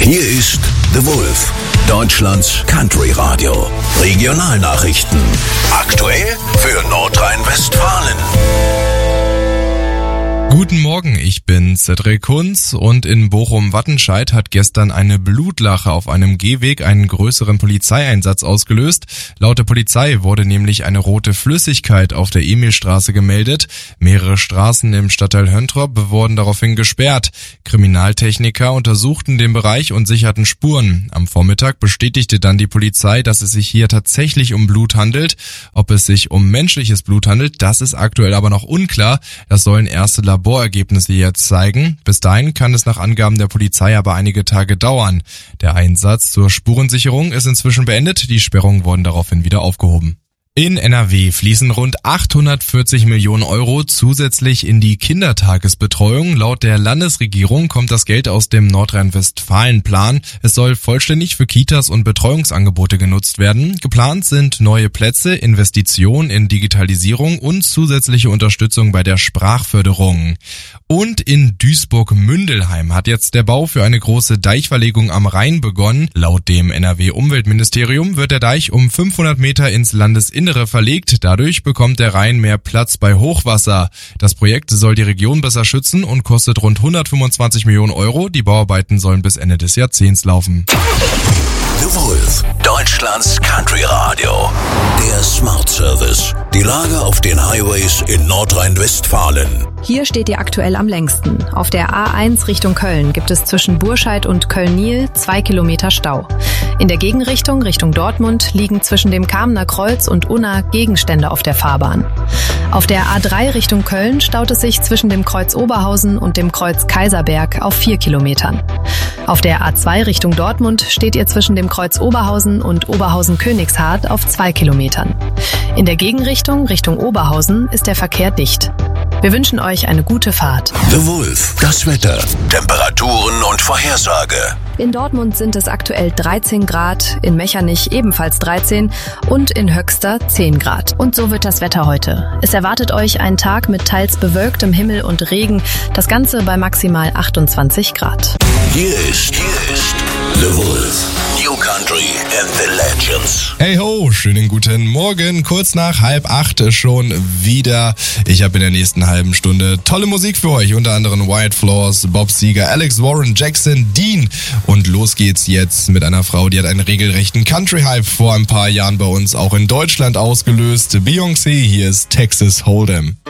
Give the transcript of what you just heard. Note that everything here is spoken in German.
Hier ist The Wolf, Deutschlands Country Radio. Regionalnachrichten. Aktuell für Nordrhein-Westfalen. Guten Morgen, ich bin Cedric Hunz und in Bochum-Wattenscheid hat gestern eine Blutlache auf einem Gehweg einen größeren Polizeieinsatz ausgelöst. Laut der Polizei wurde nämlich eine rote Flüssigkeit auf der Emilstraße gemeldet. Mehrere Straßen im Stadtteil Höntrop wurden daraufhin gesperrt. Kriminaltechniker untersuchten den Bereich und sicherten Spuren. Am Vormittag bestätigte dann die Polizei, dass es sich hier tatsächlich um Blut handelt. Ob es sich um menschliches Blut handelt, das ist aktuell aber noch unklar. Das sollen erste Laborergebnisse jetzt zeigen. Bis dahin kann es nach Angaben der Polizei aber einige Tage dauern. Der Einsatz zur Spurensicherung ist inzwischen beendet. Die Sperrungen wurden daraufhin wieder aufgehoben. In NRW fließen rund 840 Millionen Euro zusätzlich in die Kindertagesbetreuung. Laut der Landesregierung kommt das Geld aus dem Nordrhein-Westfalen-Plan. Es soll vollständig für Kitas und Betreuungsangebote genutzt werden. Geplant sind neue Plätze, Investitionen in Digitalisierung und zusätzliche Unterstützung bei der Sprachförderung. Und in Duisburg-Mündelheim hat jetzt der Bau für eine große Deichverlegung am Rhein begonnen. Laut dem NRW-Umweltministerium wird der Deich um 500 Meter ins Landesinnere verlegt. Dadurch bekommt der Rhein mehr Platz bei Hochwasser. Das Projekt soll die Region besser schützen und kostet rund 125 Millionen Euro. Die Bauarbeiten sollen bis Ende des Jahrzehnts laufen. The Wolf, Deutschlands Country Radio. Der Smart Service. Die Lage auf den Highways in Nordrhein-Westfalen. Hier steht ihr aktuell am längsten. Auf der A1 Richtung Köln gibt es zwischen Burscheid und Köln-Niel 2 Kilometer Stau. In der Gegenrichtung Richtung Dortmund liegen zwischen dem Kamener Kreuz und Unna Gegenstände auf der Fahrbahn. Auf der A3 Richtung Köln staut es sich zwischen dem Kreuz Oberhausen und dem Kreuz Kaiserberg auf 4 Kilometern. Auf der A2 Richtung Dortmund steht ihr zwischen dem Kreuz Oberhausen und Oberhausen-Königshardt auf 2 Kilometern. In der Gegenrichtung Richtung Oberhausen ist der Verkehr dicht. Wir wünschen euch eine gute Fahrt. The Wolf, das Wetter, Temperaturen und Vorhersage. In Dortmund sind es aktuell 13 Grad, in Mechernich ebenfalls 13 und in Höxter 10 Grad. Und so wird das Wetter heute. Es erwartet euch ein Tag mit teils bewölktem Himmel und Regen, das Ganze bei maximal 28 Grad. Hier ist The Wolf, New Country and the Legends. Hey ho, schönen guten Morgen. Kurz nach 7:30 schon wieder. Ich habe in der nächsten halben Stunde tolle Musik für euch. Unter anderem White Floors, Bob Seger, Alex Warren, Jackson Dean. Und los geht's jetzt mit einer Frau, die hat einen regelrechten Country-Hype vor ein paar Jahren bei uns auch in Deutschland ausgelöst. Beyoncé, hier ist Texas Hold'em.